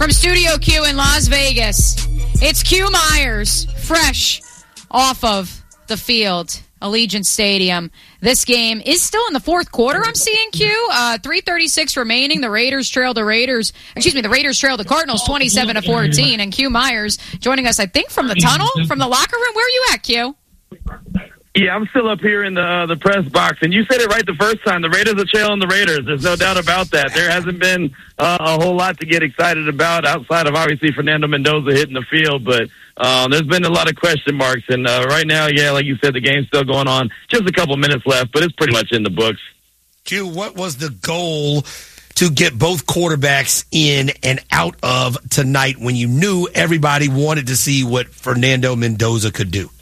From Studio Q in Las Vegas, it's Q Myers, fresh off of the field, Allegiant Stadium. This game is still in the fourth quarter, I'm seeing, Q. 3:36 remaining. The Raiders trail the Cardinals 27-14. And Q Myers joining us, I think, from the tunnel, from the locker room. Where are you at, Q? Yeah, I'm still up here in the press box, and you said it right the first time. The Raiders are trailing the Raiders. There's no doubt about that. There hasn't been a whole lot to get excited about outside of, obviously, Fernando Mendoza hitting the field, but there's been a lot of question marks, and right now, yeah, like you said, the game's still going on. Just a couple minutes left, but it's pretty much in the books. Q, what was the goal to get both quarterbacks in and out of tonight when you knew everybody wanted to see what Fernando Mendoza could do?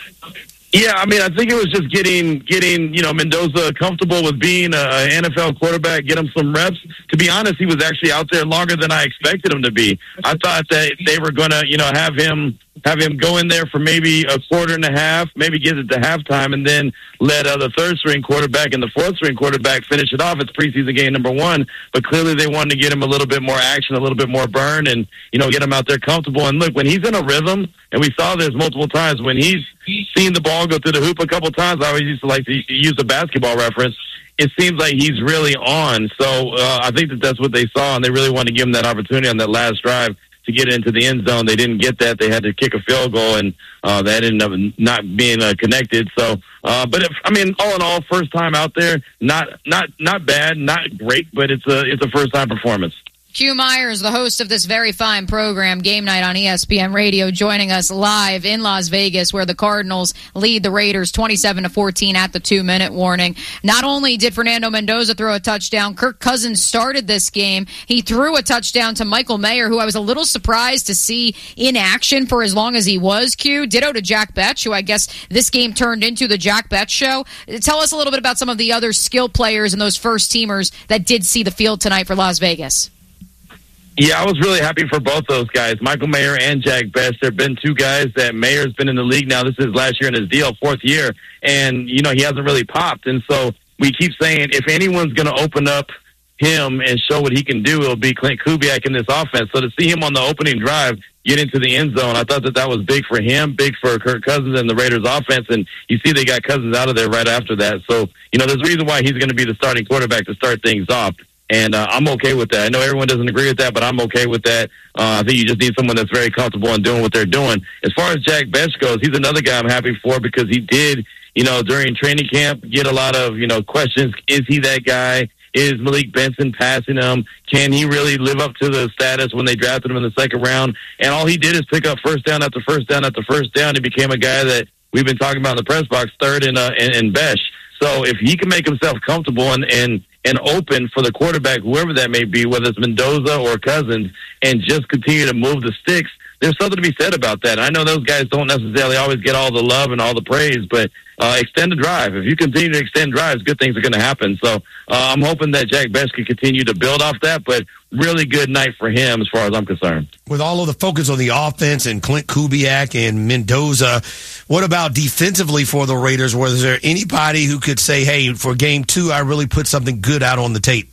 Yeah, I mean, I think it was just getting Mendoza comfortable with being an NFL quarterback, get him some reps. To be honest, he was actually out there longer than I expected him to be. I thought that they were going to, have him go in there for maybe a quarter and a half, maybe get it to halftime, and then let the third-string quarterback and the fourth-string quarterback finish it off. It's preseason game number 1, but clearly they wanted to get him a little bit more action, a little bit more burn, and, get him out there comfortable. And look, when he's in a rhythm, and we saw this multiple times, when he's seen the ball go through the hoop a couple times, I always used to like to use a basketball reference, it seems like he's really on. So I think that's what they saw, and they really wanted to give him that opportunity on that last drive to get into the end zone. They didn't get that. They had to kick a field goal, and that ended up not being connected. So, but all in all, first time out there, not bad, not great, but it's a first time performance. Q Myers, the host of this very fine program, Game Night on ESPN Radio, joining us live in Las Vegas, where the Cardinals lead the Raiders 27-14 at the 2-minute warning. Not only did Fernando Mendoza throw a touchdown, Kirk Cousins started this game. He threw a touchdown to Michael Mayer, who I was a little surprised to see in action for as long as he was, Q. Ditto to Jack Betch, who I guess this game turned into the Jack Betch show. Tell us a little bit about some of the other skill players and those first-teamers that did see the field tonight for Las Vegas. Yeah, I was really happy for both those guys, Michael Mayer and Jack Betch. There have been two guys that Mayer's been in the league now. This is last year in his deal, 4th year, and, he hasn't really popped. And so we keep saying if anyone's going to open up him and show what he can do, it'll be Clint Kubiak in this offense. So to see him on the opening drive get into the end zone, I thought that was big for him, big for Kirk Cousins and the Raiders offense. And you see they got Cousins out of there right after that. So, there's a reason why he's going to be the starting quarterback to start things off. And I'm okay with that. I know everyone doesn't agree with that, but I'm okay with that. I think you just need someone that's very comfortable in doing what they're doing. As far as Jack Betch goes, he's another guy I'm happy for because he did, during training camp, get a lot of, questions. Is he that guy? Is Malik Benson passing him? Can he really live up to the status when they drafted him in the second round? And all he did is pick up first down after first down after first down. He became a guy that we've been talking about in the press box, third in Betch. So if he can make himself comfortable and open for the quarterback, whoever that may be, whether it's Mendoza or Cousins, and just continue to move the sticks, there's something to be said about that. I know those guys don't necessarily always get all the love and all the praise, but extend the drive. If you continue to extend drives, good things are going to happen. So I'm hoping that Jack Betch can continue to build off that, but really good night for him as far as I'm concerned. With all of the focus on the offense and Clint Kubiak and Mendoza, what about defensively for the Raiders? Was there anybody who could say, hey, for game 2, I really put something good out on the tape?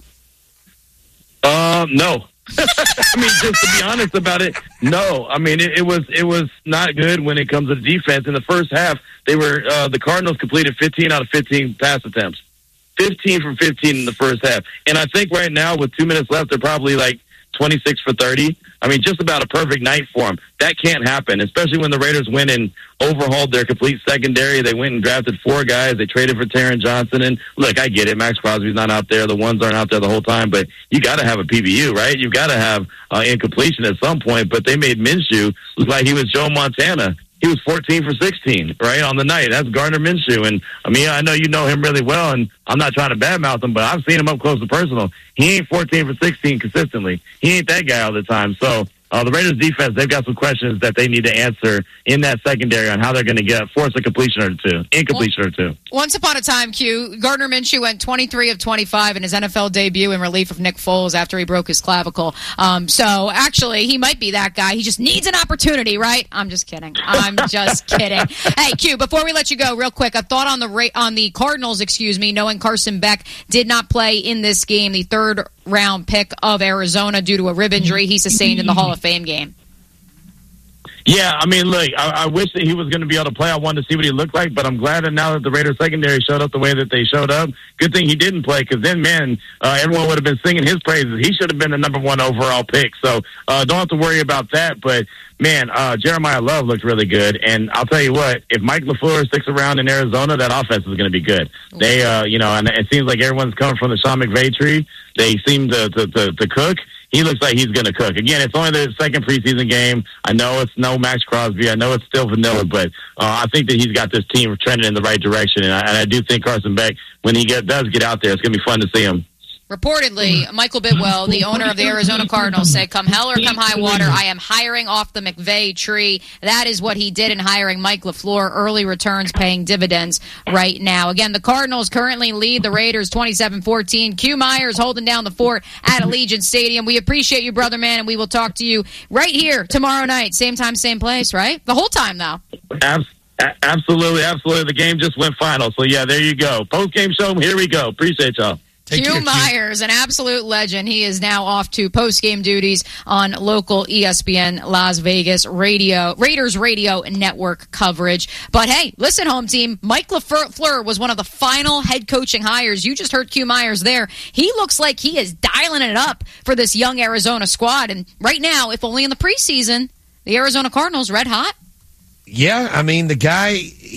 No. Just to be honest about it, no. It was not good when it comes to the defense. In the first half, they were the Cardinals completed 15 out of 15 pass attempts. 15 from 15 in the first half. And I think right now, with 2 minutes left, they're probably like 26 for 30. Just about a perfect night for them. That can't happen, especially when the Raiders went and overhauled their complete secondary. They went and drafted 4 guys. They traded for Taron Johnson. And look, I get it. Max Crosby's not out there. The ones aren't out there the whole time. But you got to have a PBU, right? You've got to have incompletion at some point. But they made Minshew look like he was Joe Montana. He was 14 for 16, right, on the night. That's Gardner Minshew. And, I know you know him really well, and I'm not trying to badmouth him, but I've seen him up close and personal. He ain't 14 for 16 consistently. He ain't that guy all the time. So the Raiders defense, they've got some questions that they need to answer in that secondary on how they're going to force a incompletion or two. Once upon a time, Q, Gardner Minshew went 23 of 25 in his NFL debut in relief of Nick Foles after he broke his clavicle. So actually, he might be that guy. He just needs an opportunity, right? I'm just kidding. Hey, Q, before we let you go, real quick, a thought on the Cardinals, knowing Carson Beck did not play in this game, the third round pick of Arizona due to a rib injury he sustained in the Hall of Fame game. Yeah, I mean, look, I wish that he was going to be able to play. I wanted to see what he looked like, but I'm glad that now that the Raiders secondary showed up the way that they showed up, good thing he didn't play, because then, man, everyone would have been singing his praises. He should have been the number 1 overall pick, so don't have to worry about that. But, man, Jeremiah Love looked really good, and I'll tell you what, if Mike LaFleur sticks around in Arizona, that offense is going to be good. They, and it seems like everyone's coming from the Sean McVay tree. They seem to cook. He looks like he's going to cook. Again, it's only the second preseason game. I know it's no Max Crosby. I know it's still vanilla, but I think that he's got this team trending in the right direction. And I do think Carson Beck, when he does get out there, it's going to be fun to see him. Reportedly, Michael Bidwell, the owner of the Arizona Cardinals, said, come hell or come high water, I am hiring off the McVay tree. That is what he did in hiring Mike LaFleur. Early returns paying dividends right now. Again, the Cardinals currently lead the Raiders 27-14. Q Myers holding down the fort at Allegiant Stadium. We appreciate you, brother man, and we will talk to you right here tomorrow night. Same time, same place, right? The whole time, though. Absolutely. The game just went final. So, yeah, there you go. Post-game show, here we go. Appreciate y'all. Q Myers, an absolute legend. He is now off to post-game duties on local ESPN Las Vegas Raiders radio network coverage. But hey, listen, home team, Mike LaFleur was one of the final head coaching hires. You just heard Q Myers there. He looks like he is dialing it up for this young Arizona squad. And right now, if only in the preseason, the Arizona Cardinals red hot. Yeah, I mean, the guy,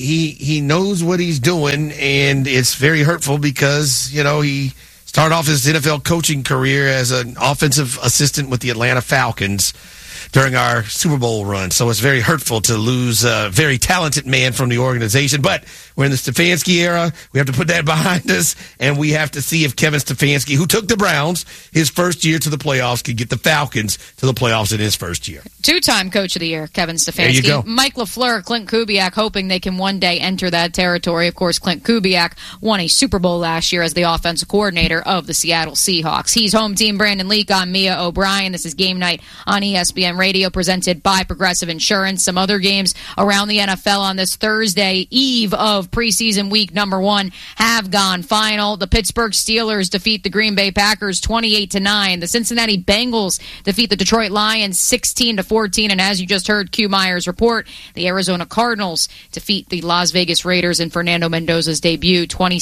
he knows what he's doing, and it's very hurtful because, he started off his NFL coaching career as an offensive assistant with the Atlanta Falcons during our Super Bowl run. So it's very hurtful to lose a very talented man from the organization. But we're in the Stefanski era. We have to put that behind us, and we have to see if Kevin Stefanski, who took the Browns his first year to the playoffs, can get the Falcons to the playoffs in his first year. Two-time Coach of the Year, Kevin Stefanski. There you go. Mike LaFleur, Clint Kubiak, hoping they can one day enter that territory. Of course, Clint Kubiak won a Super Bowl last year as the offensive coordinator of the Seattle Seahawks. He's home team Brandon Leak. I'm Mia O'Brien. This is Game Night on ESPN Radio, presented by Progressive Insurance. Some other games around the NFL on this Thursday eve of preseason week number 1 have gone final. The Pittsburgh Steelers defeat the Green Bay Packers 28-9. The Cincinnati Bengals defeat the Detroit Lions 16-14. And as you just heard Q Myers report, the Arizona Cardinals defeat the Las Vegas Raiders in Fernando Mendoza's debut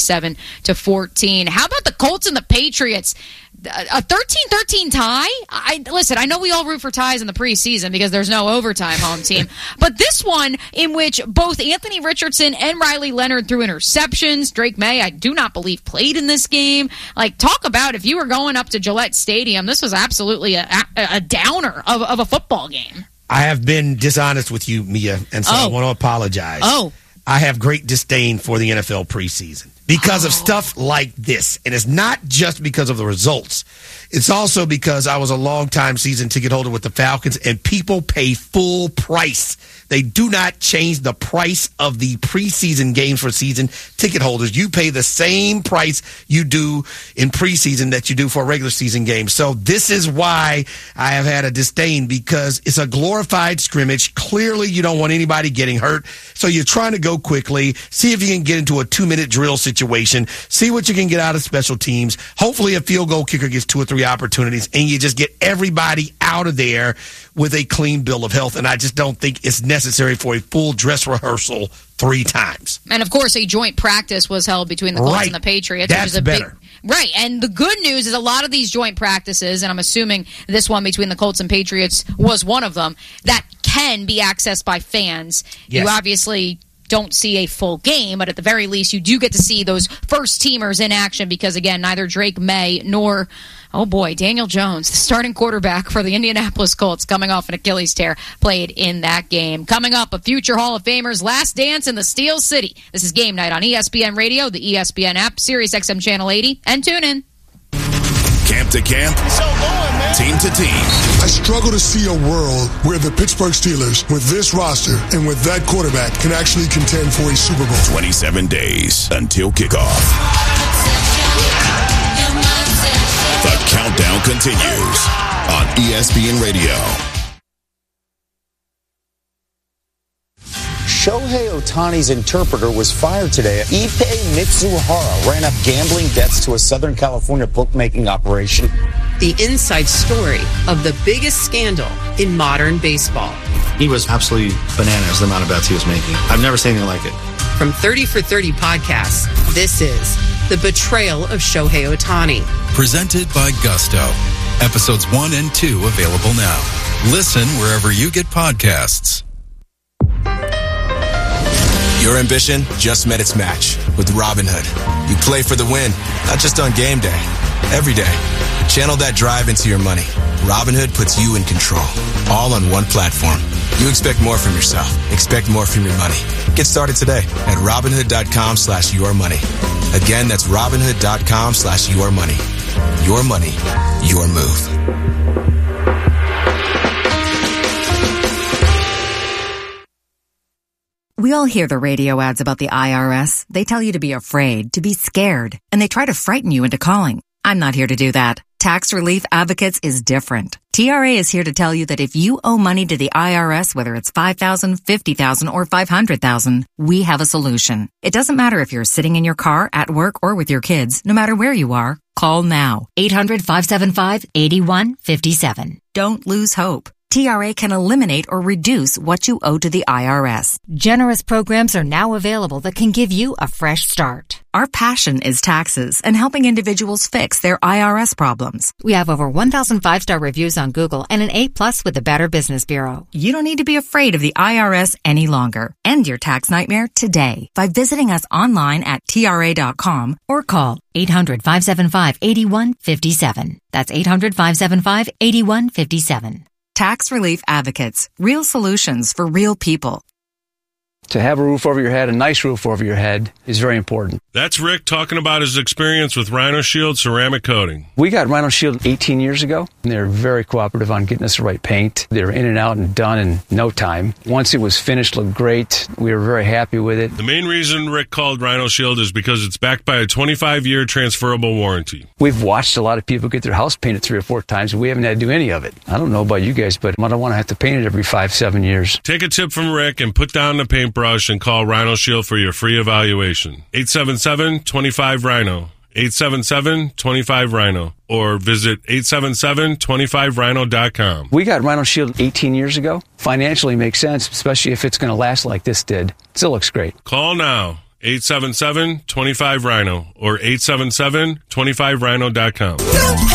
27-14. How about the Colts and the Patriots? A 13-13 tie? Listen, I know we all root for ties in the preseason because there's no overtime, home team. But this one, in which both Anthony Richardson and Riley Leonard threw interceptions. Drake May, I do not believe, played in this game. Talk about if you were going up to Gillette Stadium, this was absolutely a downer of a football game. I have been dishonest with you, Mia, and so I want to apologize. I have great disdain for the NFL preseason because of stuff like this. And it's not just because of the results. It's also because I was a long-time season ticket holder with the Falcons, and people pay full price. They do not change the price of the preseason games for season ticket holders. You pay the same price you do in preseason that you do for a regular season game. So this is why I have had a disdain, because it's a glorified scrimmage. Clearly, you don't want anybody getting hurt. So you're trying to go quickly, see if you can get into a 2-minute drill situation, see what you can get out of special teams. Hopefully a field goal kicker gets 2 or 3 opportunities, and you just get everybody out of there with a clean bill of health. And I just don't think it's necessary for a full dress rehearsal 3 times. And of course, a joint practice was held between the Colts and the Patriots. That's which is better. Right. And the good news is a lot of these joint practices, and I'm assuming this one between the Colts and Patriots was one of them, that can be accessed by fans. Yes. You obviously don't see a full game, but at the very least, you do get to see those first teamers in action because, again, neither Drake May nor, Daniel Jones, the starting quarterback for the Indianapolis Colts, coming off an Achilles tear, played in that game. Coming up, a future Hall of Famer's last dance in the Steel City. This is Game Night on ESPN Radio, the ESPN app, Sirius XM Channel 80, and tune in. Camp to camp, team to team. I struggle to see a world where the Pittsburgh Steelers, with this roster and with that quarterback, can actually contend for a Super Bowl. 27 days until kickoff. The countdown continues on ESPN Radio. Shohei Ohtani's interpreter was fired today. Ippei Mitsuhara ran up gambling debts to a Southern California bookmaking operation. The inside story of the biggest scandal in modern baseball. He was absolutely bananas, the amount of bets he was making. I've never seen anything like it. From 30 for 30 podcasts, this is The Betrayal of Shohei Ohtani. Presented by Gusto. Episodes 1 and 2 available now. Listen wherever you get podcasts. Your ambition just met its match with Robinhood. You play for the win, not just on game day, every day. Channel that drive into your money. Robinhood puts you in control, all on one platform. You expect more from yourself. Expect more from your money. Get started today at Robinhood.com/yourmoney. Again, that's Robinhood.com/yourmoney. Your money, your move. We all hear the radio ads about the IRS. They tell you to be afraid, to be scared, and they try to frighten you into calling. I'm not here to do that. Tax Relief Advocates is different. TRA is here to tell you that if you owe money to the IRS, whether it's $5,000, $50,000, or $500,000, we have a solution. It doesn't matter if you're sitting in your car, at work, or with your kids. No matter where you are, call now. 800-575-8157. Don't lose hope. TRA can eliminate or reduce what you owe to the IRS. Generous programs are now available that can give you a fresh start. Our passion is taxes and helping individuals fix their IRS problems. We have over 1,000 5-star reviews on Google and an A+ with the Better Business Bureau. You don't need to be afraid of the IRS any longer. End your tax nightmare today by visiting us online at TRA.com or call 800-575-8157. That's 800-575-8157. Tax Relief Advocates. Real solutions for real people. To have a roof over your head, a nice roof over your head, is very important. That's Rick talking about his experience with Rhino Shield ceramic coating. We got Rhino Shield 18 years ago, and they were very cooperative on getting us the right paint. They were in and out and done in no time. Once it was finished, looked great. We were very happy with it. The main reason Rick called Rhino Shield is because it's backed by a 25-year transferable warranty. We've watched a lot of people get their house painted 3 or 4 times, and we haven't had to do any of it. I don't know about you guys, but I don't want to have to paint it every 5-7 years. Take a tip from Rick and put down the paintbrush and call Rhino Shield for your free evaluation. 877-25-RHINO. 877-25-RHINO. Or visit 877-25rhino.com. We got Rhino Shield 18 years ago. Financially makes sense, especially if it's going to last like this did. Still looks great. Call now. 877-25-RHINO or 877-25rhino.com.